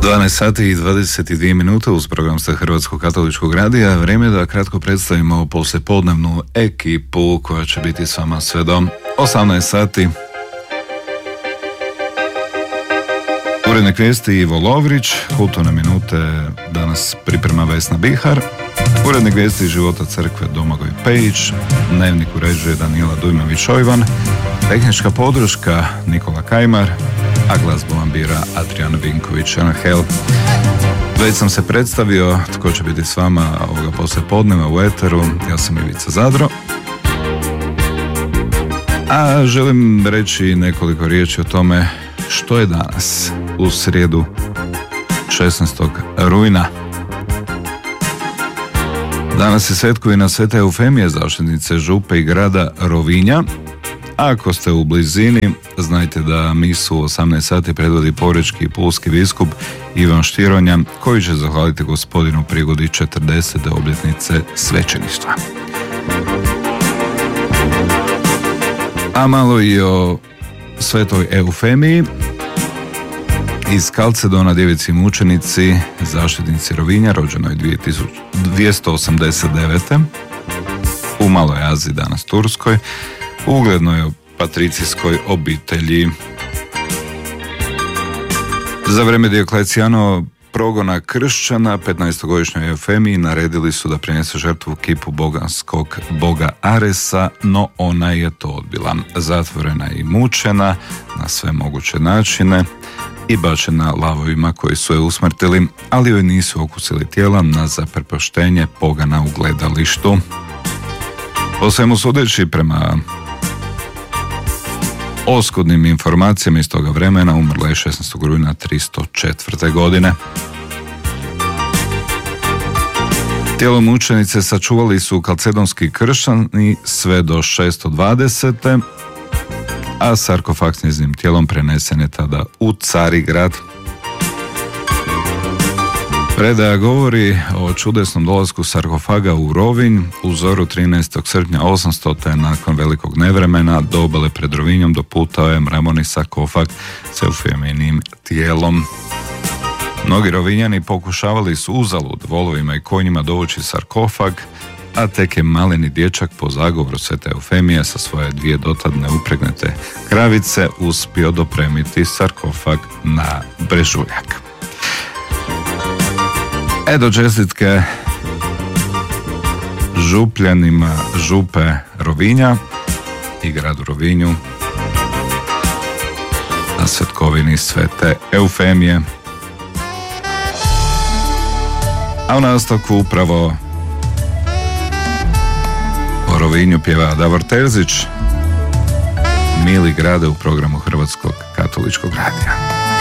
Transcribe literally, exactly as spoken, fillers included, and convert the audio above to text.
dvanaest sati i dvadeset dvije minute uz program sa Hrvatskog katoličkog radija. Vrijeme da kratko predstavimo poslijepodnevnu ekipu koja će biti s vama sve do osamnaest sati. Urednik vijesti Ivo Lovrić, kulturne minute danas priprema Vesna Bihar, urednik vijesti života crkve Domagoj Pejić, dnevnik uređuje Danila Dujmović-Ojvan, tehnička podrška Nikola Kajmar, a glazbu vam bira Adrian Vinković-Anahel. Već sam se predstavio tko će biti s vama ovoga poslijepodneva u eteru. Ja sam Ivica Zadro. A želim reći nekoliko riječi o tome što je danas u srijedu šesnaestog rujna. Danas je svetkovina Svete Eufemije, zaštitnice župe i grada Rovinja. A ako ste u blizini, znajte da misu u osamnaest sati predvodi porečki i pulski biskup Ivan Štironja, koji će zahvaliti gospodinu prigodi četrdesete obljetnice svećeništva. A malo i o Svetoj Eufemiji. Iz Kalcedona, djevici mučenici, zaštitnici Rovinja, rođenoj dvjesto osamdeset devete u Maloj Aziji, danas Turskoj, u uglednoj patricijskoj obitelji. Za vrijeme Dioklecijanova progona kršćana, petnaestogodišnjoj Eufemiji naredili su da prinese žrtvu kipu boganskog boga Aresa, no ona je to odbila. Zatvorena i mučena na sve moguće načine i bačena lavovima koji su je usmrtili, ali joj nisu okusili tijela na zaprepaštenje pogana u gledalištu. Po svemu sudeći, prema oskudnim informacijama iz toga vremena, umrla je šesnaestog rujna tristo četvrte godine. Tijelo mučenice sačuvali su kalcedonski kršćani sve do šesto dvadesete a sarkofag s njezinim tijelom prenesen je tada u Carigrad. Predaja govori o čudesnom dolasku sarkofaga u Rovinj u zoru trinaestog srpnja osamstote. Nakon velikog nevremena do obale pred Rovinjom doputao je mramorni sarkofag s Eufemijinim tijelom. Mnogi Rovinjani pokušavali su uzalud volovima i konjima dovući sarkofag, a tek je maleni dječak po zagovoru Svete Eufemije sa svoje dvije dotad neupregnete kravice uspio dopremiti sarkofag na brežuljak. Edo čestitke župljanima župe Rovinja i gradu Rovinju na svetkovini Svete Eufemije. A u nastavku upravo o Rovinju pjeva Davor Terzić, Mili grade, u programu Hrvatskog katoličkog radija.